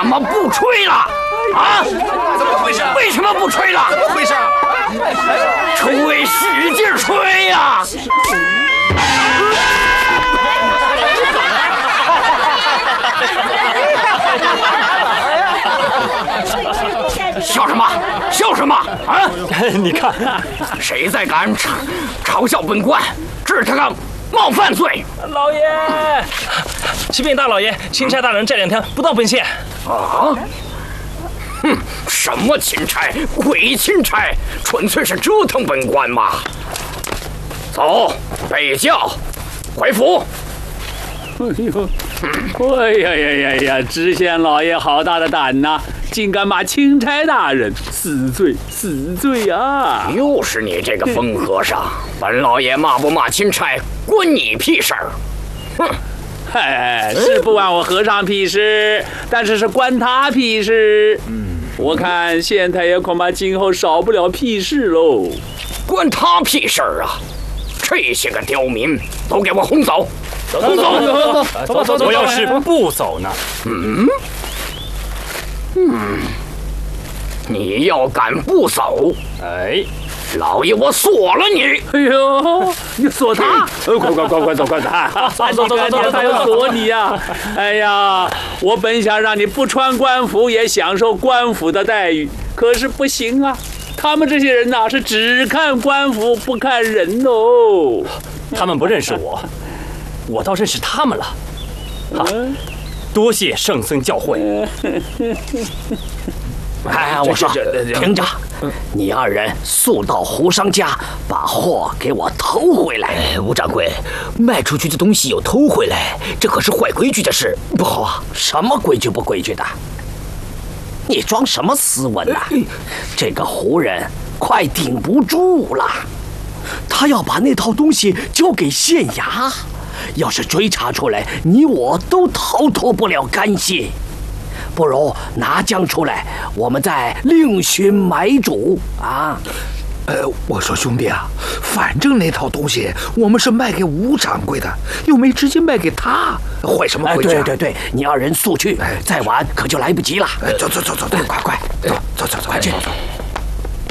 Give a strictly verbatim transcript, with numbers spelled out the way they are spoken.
怎么不吹了？啊？ 怎么回事？ 为什么不吹了？ 怎么回事？ 吹，使劲吹呀！笑什么？笑什么？啊！ 你看， 谁再敢嘲嘲笑本官，治他个冒犯罪！ 老爷，启禀大老爷，钦差大人这两天不到本县。 啊！哼，什么钦差？鬼钦差！纯粹是折腾本官嘛！走，备轿，回府。 哎呦，哎呀呀呀呀！知县老爷好大的胆呐，竟敢骂钦差大人，死罪死罪啊！ 又是你这个疯和尚！本老爷骂不骂钦差，关你屁事儿！哼！ 哎，是不关我和尚屁事，但是是关他屁事。嗯，我看县太爷恐怕今后少不了屁事喽。 关他屁事儿啊！这些个刁民，都给我轰走！轰走！ 走吧走走。 我要是不走呢？ 嗯嗯，你要敢不走， 哎， 老爷我锁了你！ 哎呦，你锁他？呃，快快快快走快走！ 走走走走走， 他要锁你呀！哎呀，我本想让你不穿官服也享受官府的待遇，可是不行啊！他们这些人呐，是只看官服不看人哦。 他们不认识我，我倒认识他们了。好，多谢圣僧教诲。 哎，我说，听着，你二人速到胡商家，把货给我偷回来。 哎，吴掌柜，卖出去的东西又偷回来，这可是坏规矩的事，不好啊！ 什么规矩不规矩的？你装什么斯文呐、啊？这个胡人快顶不住了，他要把那套东西交给县衙，要是追查出来，你我都逃脱不了干系。不如拿将出来，我们再另寻买主啊！ 呃，我说兄弟啊，反正那套东西我们是卖给吴掌柜的，又没直接卖给他，坏什么规矩、啊哎？对对对，你二人速去，再晚可就来不及了。 哎，走走走走， 快快， 走走走走， 快去。 走走